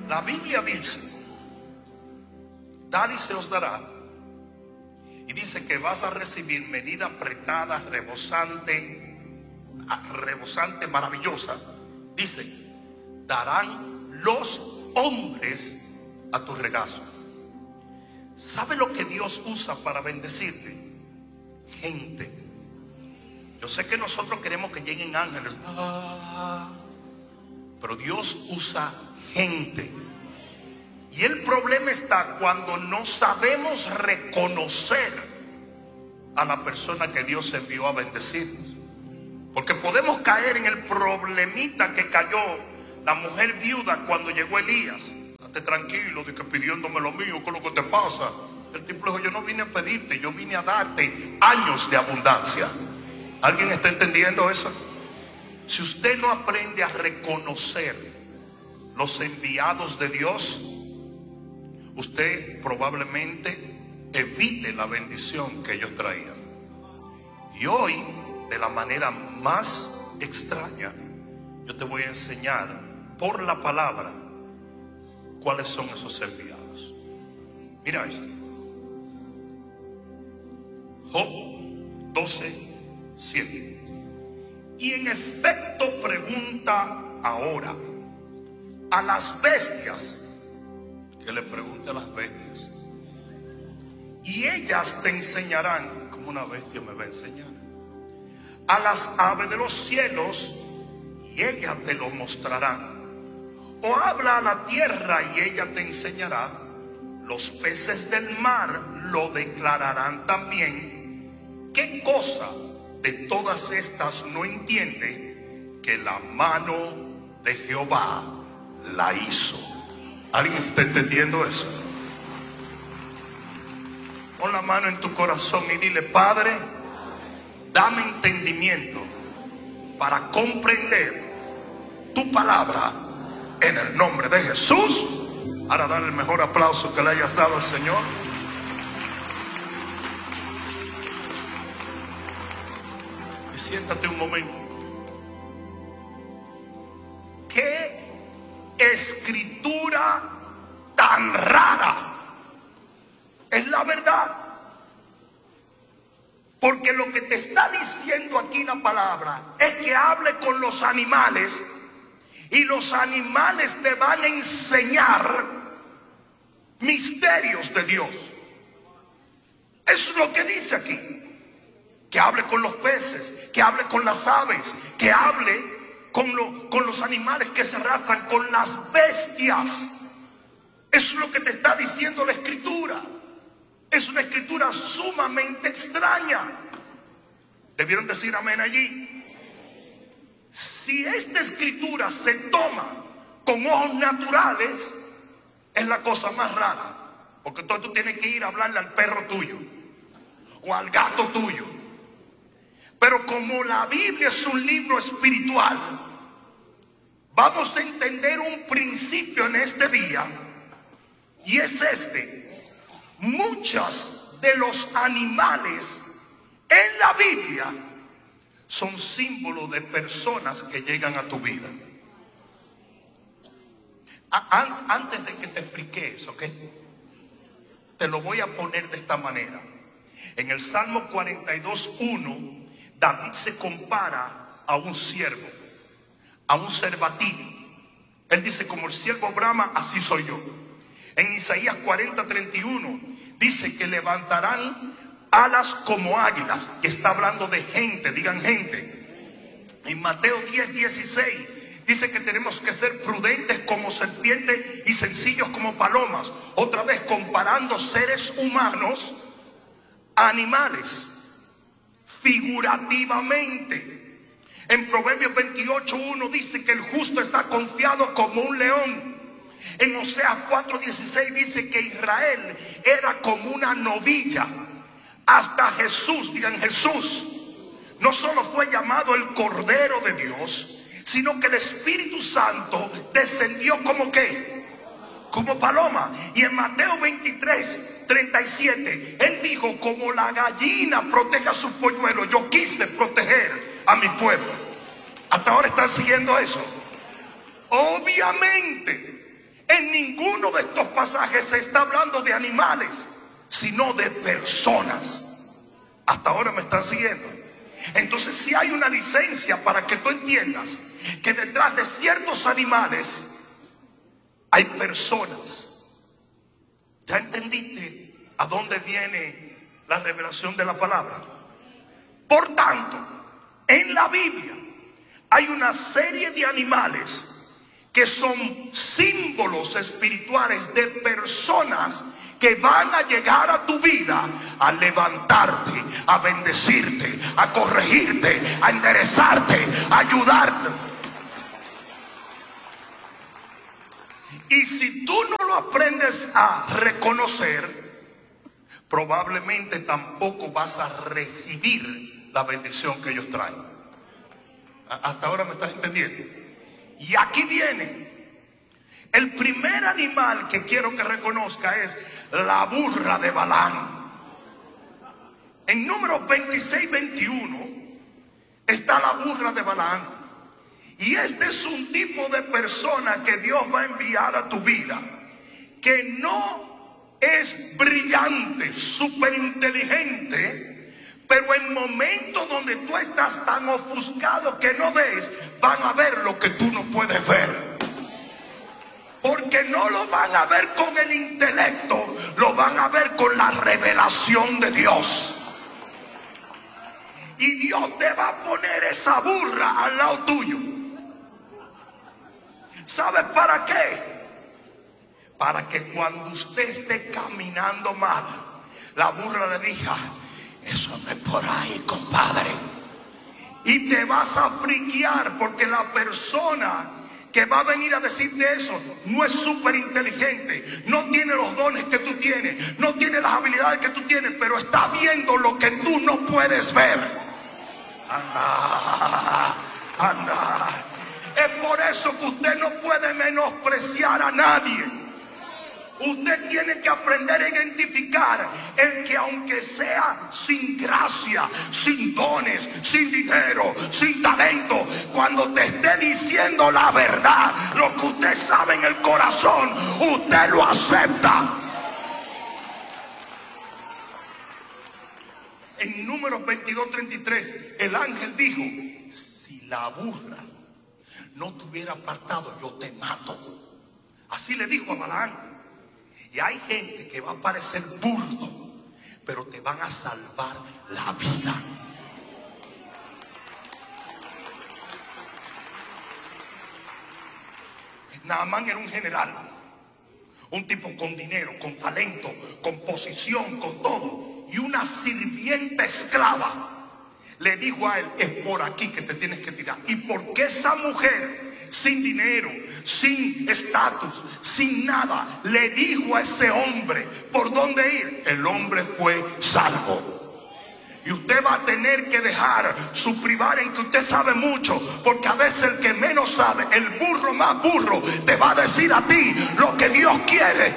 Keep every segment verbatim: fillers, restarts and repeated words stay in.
La Biblia dice: dad y se os dará. Y dice que vas a recibir medida apretada, rebosante, rebosante, maravillosa. Dice: darán los hombres a tu regazo. ¿Sabe lo que Dios usa para bendecirte? Gente. Yo sé que nosotros queremos que lleguen ángeles, ah, pero Dios usa gente. Y el problema está cuando no sabemos reconocer a la persona que Dios envió a bendecirnos. Porque podemos caer en el problemita que cayó la mujer viuda cuando llegó Elías. Estate tranquilo, de que pidiéndome lo mío, ¿qué es lo que te pasa? El tipo dijo: yo no vine a pedirte, yo vine a darte años de abundancia. ¿Alguien está entendiendo eso? Si usted no aprende a reconocer los enviados de Dios, usted probablemente evite la bendición que ellos traían. Y hoy, de la manera más extraña, yo te voy a enseñar por la palabra cuáles son esos enviados. Mira esto. Job doce, siete. Y en efecto pregunta ahora a las bestias, que le pregunte a las bestias, y ellas te enseñarán, como una bestia me va a enseñar, a las aves de los cielos, y ellas te lo mostrarán. O habla a la tierra y ella te enseñará. Los peces del mar lo declararán también. ¿Qué cosa de todas estas no entiende que la mano de Jehová la hizo? ¿Alguien está entendiendo eso? Pon la mano en tu corazón y dile: Padre, dame entendimiento para comprender tu palabra en el nombre de Jesús. Ahora dale el mejor aplauso que le hayas dado al Señor. Y siéntate un momento. ¿Qué escritura tan rara? Es la verdad. Porque lo que te está diciendo aquí la palabra es que hable con los animales, y los animales te van a enseñar misterios de Dios. Eso es lo que dice aquí. Que hable con los peces, que hable con las aves, que hable con, lo, con los animales que se arrastran, con las bestias. Eso es lo que te está diciendo la escritura. Es una escritura sumamente extraña. Debieron decir amén allí. Si esta escritura se toma con ojos naturales, es la cosa más rara. Porque entonces tú tienes que ir a hablarle al perro tuyo o al gato tuyo. Pero como la Biblia es un libro espiritual, vamos a entender un principio en este día, y es este: muchos de los animales en la Biblia son símbolos de personas que llegan a tu vida. Antes de que te friques, ¿ok? Te lo voy a poner de esta manera. En el Salmo cuarenta y dos, uno, David se compara a un siervo, a un cervatillo. Él dice: como el siervo brama, así soy yo. En Isaías cuarenta, treinta y uno dice que levantarán alas como águilas. Y está hablando de gente, digan gente. En Mateo diez, dieciséis dice que tenemos que ser prudentes como serpientes y sencillos como palomas. Otra vez comparando seres humanos a animales, figurativamente. En Proverbios veintiocho, uno dice que el justo está confiado como un león. En Oseas cuatro, dieciséis dice que Israel era como una novilla. Hasta Jesús, digan Jesús, no solo fue llamado el Cordero de Dios, sino que el Espíritu Santo descendió como ¿qué? Como paloma. Y en Mateo veintitrés, treinta y siete, él dijo: como la gallina protege a sus polluelos, yo quise proteger a mi pueblo. Hasta ahora están siguiendo eso. Obviamente, En ninguno de estos pasajes se está hablando de animales, sino de personas. Hasta ahora me están siguiendo. Entonces, si hay una licencia para que tú entiendas que detrás de ciertos animales hay personas. ¿Ya entendiste a dónde viene la revelación de la palabra? Por tanto, en la Biblia hay una serie de animales que son símbolos espirituales de personas que van a llegar a tu vida a levantarte, a bendecirte, a corregirte, a enderezarte, a ayudarte. Y si tú no lo aprendes a reconocer, probablemente tampoco vas a recibir la bendición que ellos traen. Hasta ahora me estás entendiendo. Y aquí viene el primer animal que quiero que reconozca, es la burra de Balaam. En Números veintiséis veintiuno está la burra de Balaam. Y este es un tipo de persona que Dios va a enviar a tu vida, que no es brillante, súper inteligente, pero en momentos donde tú estás tan ofuscado que no ves, van a ver lo que tú no puedes ver. Porque no lo van a ver con el intelecto, lo van a ver con la revelación de Dios. Y Dios te va a poner esa burra al lado tuyo. ¿Sabes para qué? Para que cuando usted esté caminando mal, la burra le diga: eso no es por ahí, compadre. Y te vas a friquear, porque la persona que va a venir a decirte eso no es súper inteligente, no tiene los dones que tú tienes, no tiene las habilidades que tú tienes, pero está viendo lo que tú no puedes ver. Anda, anda. Es por eso que usted no puede menospreciar a nadie. Usted tiene que aprender a identificar el que, aunque sea sin gracia, sin dones, sin dinero, sin talento, cuando te esté diciendo la verdad, lo que usted sabe en el corazón, usted lo acepta. En Números veintidós treinta y tres, el ángel dijo: si la burra no te hubiera apartado, yo te mato. Así le dijo a Balaam. Y hay gente que va a parecer burdo, pero te van a salvar la vida. Naamán era un general, un tipo con dinero, con talento, con posición, con todo. Y una sirvienta esclava le dijo a él: es por aquí que te tienes que tirar. Y porque esa mujer, sin dinero, sin estatus, sin nada, le dijo a ese hombre por dónde ir, el hombre fue salvo. Y usted va a tener que dejar su privar en que usted sabe mucho, porque a veces el que menos sabe, el burro más burro, te va a decir a ti lo que Dios quiere.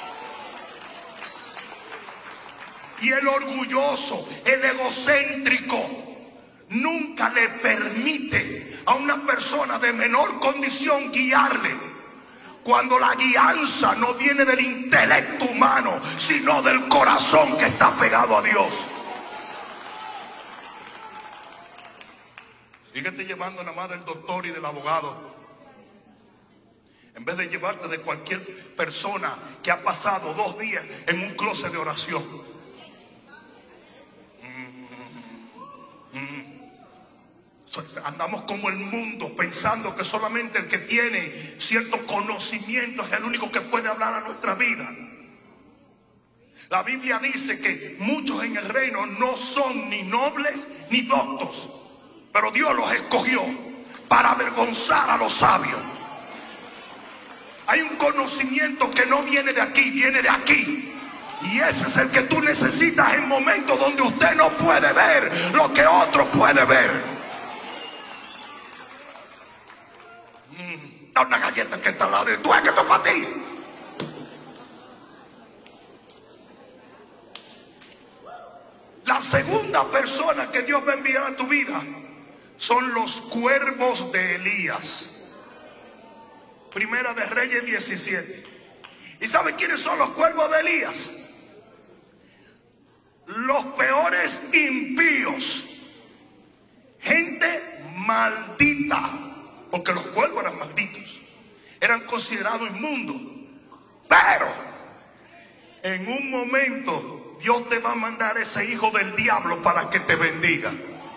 Y el orgulloso, el egocéntrico, nunca le permite a una persona de menor condición guiarle, cuando la guianza no viene del intelecto humano, sino del corazón que está pegado a Dios. Síguete llevando nada más del doctor y del abogado, en vez de llevarte de cualquier persona que ha pasado dos días en un closet de oración. Mm, mm. Andamos como el mundo, pensando que solamente el que tiene cierto conocimiento es el único que puede hablar a nuestra vida. La Biblia dice que muchos en el reino no son ni nobles ni doctos, pero Dios los escogió para avergonzar a los sabios. Hay un conocimiento que no viene de aquí, viene de aquí. Y ese es el que tú necesitas en momentos donde usted no puede ver lo que otro puede ver. Mm, da una galleta que está al lado de tú, es que esto es para ti. La segunda persona que Dios va a enviar a tu vida son los cuervos de Elías. Primera de Reyes diecisiete. ¿Y saben quiénes son los cuervos de Elías? Los peores impíos. Gente maldita. Porque los cuervos eran malditos. Eran considerados inmundos. Pero en un momento Dios te va a mandar ese hijo del diablo para que te bendiga.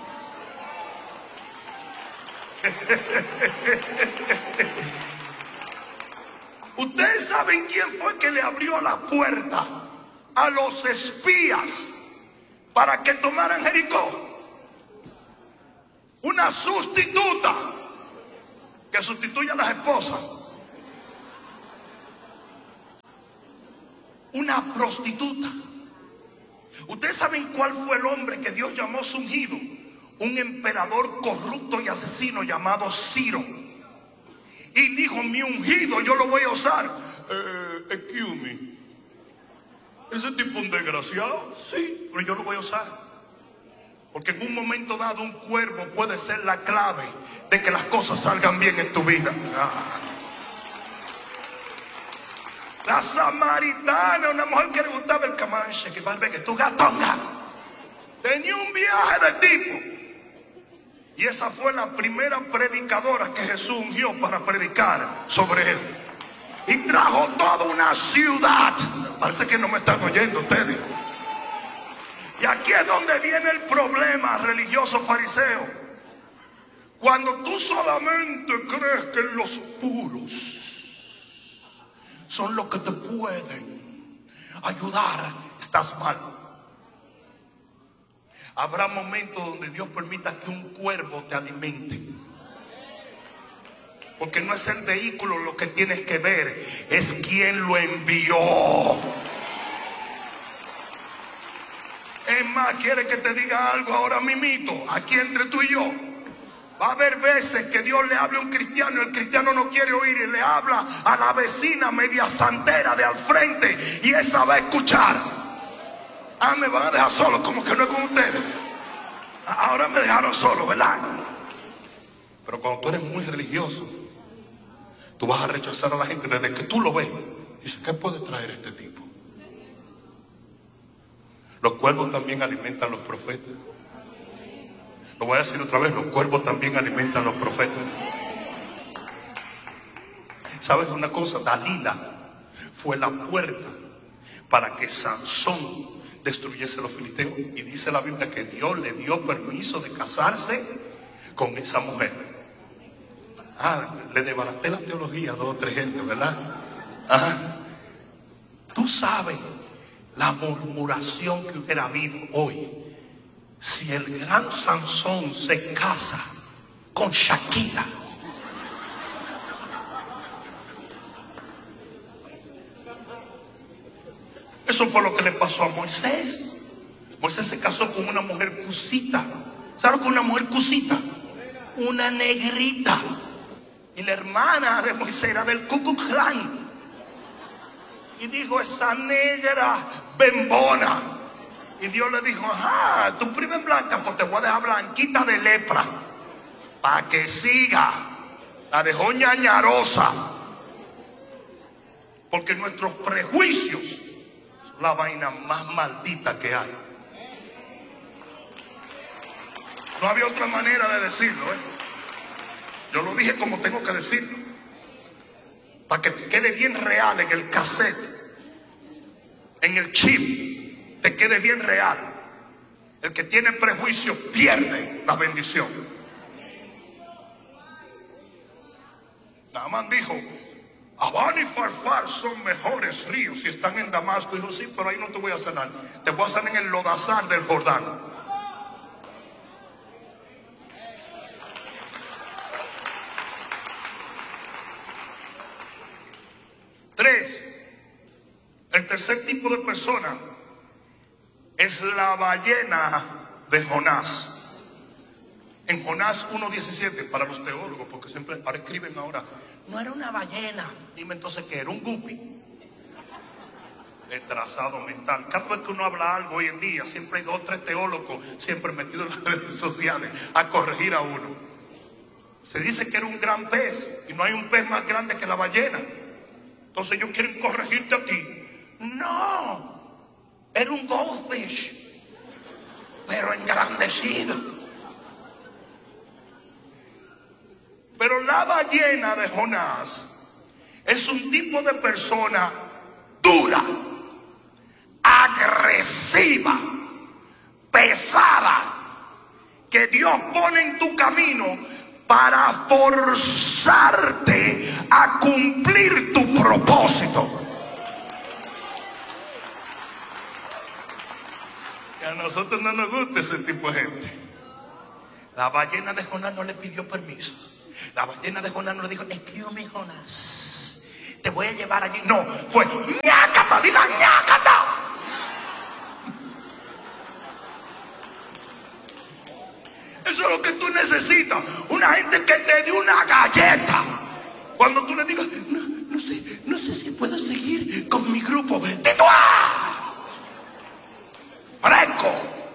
Ustedes saben quién fue que le abrió la puerta a los espías para que tomaran Jericó. Una sustituta que sustituye a las esposas. Una prostituta. Ustedes saben cuál fue el hombre que Dios llamó su ungido. Un emperador corrupto y asesino llamado Ciro. Y dijo: mi ungido yo lo voy a usar. Eh, excuse me. ¿Ese tipo un desgraciado? Sí, pero yo lo voy a usar. Porque en un momento dado un cuervo puede ser la clave de que las cosas salgan bien en tu vida. Ah. La samaritana, una mujer que le gustaba el camanche, que va a ver que tu gatonga, tenía un viaje de tipo. Y esa fue la primera predicadora que Jesús ungió para predicar sobre él. Y trajo toda una ciudad. Parece que no me están oyendo ustedes. Y aquí es donde viene el problema religioso fariseo. Cuando tú solamente crees que los puros son los que te pueden ayudar, estás mal. Habrá momentos donde Dios permita que un cuervo te alimente. Porque no es el vehículo lo que tienes que ver, es quien lo envió. Es más, quiere que te diga algo ahora mismito, aquí entre tú y yo. Va a haber veces que Dios le hable a un cristiano y el cristiano no quiere oír y le habla a la vecina media santera de al frente y esa va a escuchar. Ah, me van a dejar solo, como que no es con ustedes. Ahora me dejaron solo, ¿verdad? Pero cuando tú eres muy religioso, tú vas a rechazar a la gente desde que tú lo ves. Dices, ¿qué puede traer este tipo? Los cuervos también alimentan a los profetas. Lo voy a decir otra vez, los cuervos también alimentan a los profetas. ¿Sabes una cosa? Dalila fue la puerta para que Sansón destruyese a los filisteos. Y dice la Biblia que Dios le dio permiso de casarse con esa mujer. Ah, le desbaraté la teología a dos o tres gente, ¿verdad? Ah, tú sabes la murmuración que hubiera habido hoy si el gran Sansón se casa con Shakira. Eso fue lo que le pasó a Moisés. Moisés se casó con una mujer cusita. ¿Sabes lo que es una mujer cusita? Una negrita. Y la hermana de Moisés era del Ku Klux Klan. Y dijo, esa negra bembona. Y Dios le dijo, ajá, tu prima es blanca, pues te voy a dejar blanquita de lepra. Para que siga. La dejó ñañarosa. Porque nuestros prejuicios son la vaina más maldita que hay. No había otra manera de decirlo, ¿eh? Yo lo dije como tengo que decirlo. Para que te quede bien real en el cassette, en el chip, te quede bien real. El que tiene prejuicio pierde la bendición. Naamán dijo, Abán y Farfar son mejores ríos si están en Damasco. Dijo, sí, pero ahí no te voy a sanar. Te voy a sanar en el lodazal del Jordán. Tres, el tercer tipo de persona es la ballena de Jonás. En Jonás uno diecisiete, para los teólogos, porque siempre ahora escriben ahora, no era una ballena. Dime entonces qué era, un guppy. Retrasado mental. Cada vez que uno habla algo hoy en día, siempre hay dos o tres teólogos siempre metidos en las redes sociales a corregir a uno. Se dice que era un gran pez y no hay un pez más grande que la ballena. Entonces ellos quieren corregirte a ti. No, era un goldfish, pero engrandecido. Pero la ballena de Jonás es un tipo de persona dura, agresiva, pesada, que Dios pone en tu camino para forzarte a cumplir tu propósito. Y a nosotros no nos gusta ese tipo de gente. La ballena de Jonás no le pidió permiso. La ballena de Jonás no le dijo, excuse me, Jonás, te voy a llevar allí. No, fue ñácata, diga ñácata. Eso es lo que tú necesitas. Una gente que te dé una galleta. Cuando tú le digas, no, no sé, no sé si puedo seguir con mi grupo. ¡Tituá! ¡Fresco!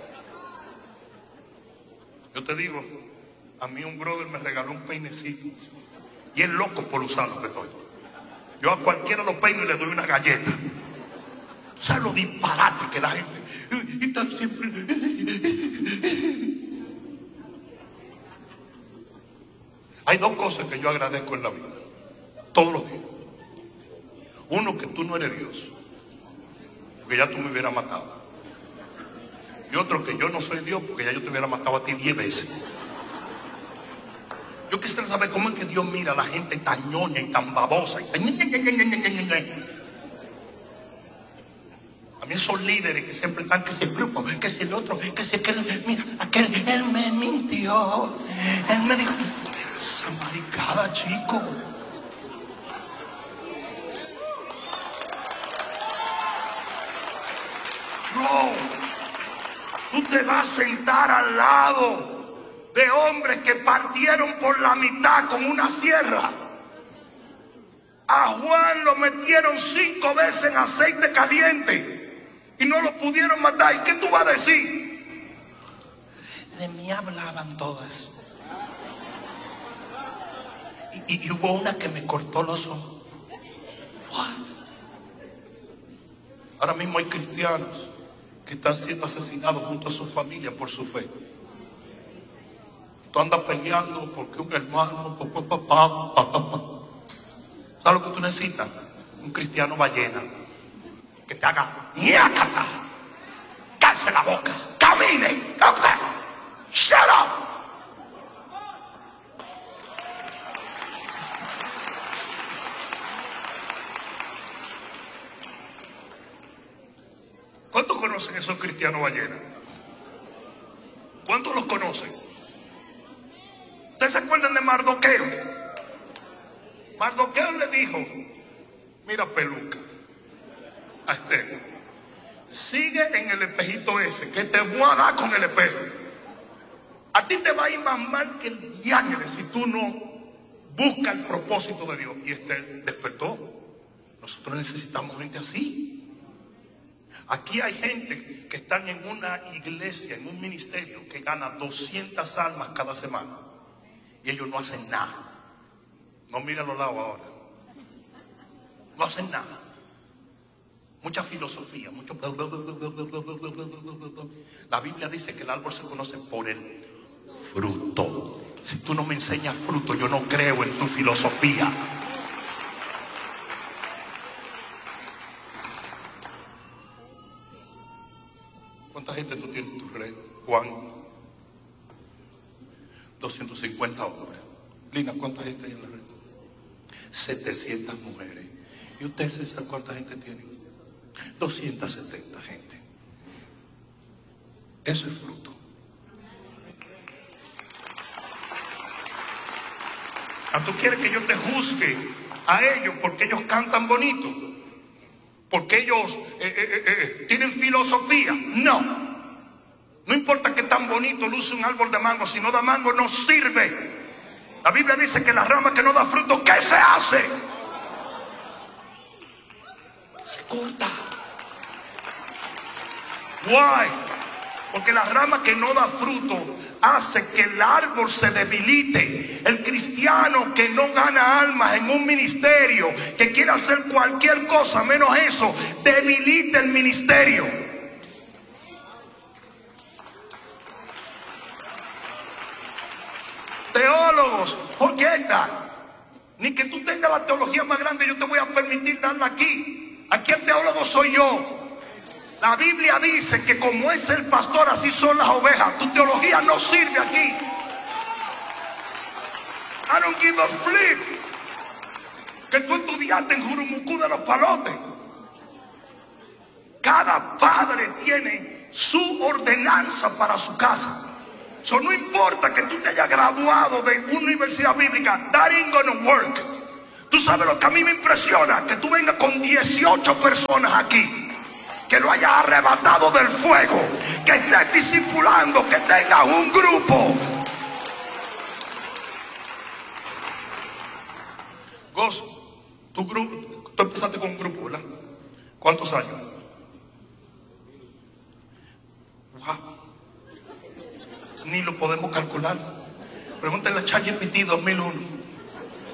Yo te digo, a mí un brother me regaló un peinecito. Y es loco por usarlo que estoy. Yo a cualquiera lo peino y le doy una galleta. ¿Sabes lo disparate que la gente? Y están siempre... Hay dos cosas que yo agradezco en la vida, todos los días. Uno, que tú no eres Dios, porque ya tú me hubieras matado. Y otro, que yo no soy Dios, porque ya yo te hubiera matado a ti diez veces. Yo quisiera saber cómo es que Dios mira a la gente tan ñoña y tan babosa. Y tan... A mí esos líderes que siempre están, que si el grupo, que si el otro, que si aquel, mira, aquel, él me mintió, él me dijo... Esa maricada, chico. Bro, tú te vas a sentar al lado de hombres que partieron por la mitad con una sierra. A Juan lo metieron cinco veces en aceite caliente y no lo pudieron matar. ¿Y qué tú vas a decir? De mí hablaban todas. Y, y hubo una que me cortó los ojos. What? Ahora mismo hay cristianos que están siendo asesinados junto a su familia por su fe. Tú andas peleando porque un hermano... Pa, pa, pa, pa, pa, pa. ¿Sabes lo que tú necesitas? Un cristiano ballena que te haga ñácata, cállese la boca, camine, shut up. ¿Cuántos conocen esos cristianos ballenas? ¿Cuántos los conocen? ¿Ustedes se acuerdan de Mardoqueo? Mardoqueo le dijo, mira peluca, a Esther, sigue en el espejito ese, que te voy a dar con el espejo. A ti te va a ir más mal que el diablo si tú no buscas el propósito de Dios. Y Esther despertó. Nosotros necesitamos gente así. Aquí hay gente que están en una iglesia, en un ministerio, que gana doscientas almas cada semana. Y ellos no hacen nada. No miren a los lados ahora. No hacen nada. Mucha filosofía, mucho... La Biblia dice que el árbol se conoce por el fruto. Si tú no me enseñas fruto, yo no creo en tu filosofía. ¿Cuánta gente tú tienes en tu red, Juan? doscientos cincuenta hombres. Lina, ¿cuánta gente hay en la red? setecientas mujeres. ¿Y usted, César, cuánta gente tiene? doscientas setenta gente. Eso es fruto. ¿A tú quieres que yo te juzgue a ellos porque ellos cantan bonito? Porque ellos eh, eh, eh, tienen filosofía. No. No importa que tan bonito luce un árbol de mango, si no da mango no sirve. La Biblia dice que la rama que no da fruto, ¿qué se hace? Se corta. Why? Porque la rama que no da fruto hace que el árbol se debilite. El cristiano que no gana almas en un ministerio, que quiere hacer cualquier cosa menos eso, debilita el ministerio. Teólogos, orquesta, ni que tú tengas la teología más grande, yo te voy a permitir darla aquí. Aquí el teólogo soy yo. La Biblia dice que como es el pastor, así son las ovejas. Tu teología no sirve aquí. I don't give a flip que tú estudiaste en Jurumucú de los Palotes. Cada padre tiene su ordenanza para su casa. Eso no importa que tú te hayas graduado de una universidad bíblica. That ain't gonna work. Tú sabes lo que a mí me impresiona, que tú vengas con dieciocho personas aquí, que lo hayas arrebatado del fuego, que estés discipulando, que tengas un grupo. Gozo, tu grupo, tú empezaste con un grupo, ¿verdad? ¿Cuántos años? Wow. Ni lo podemos calcular. Pregúntale a ChatGPT dos mil uno.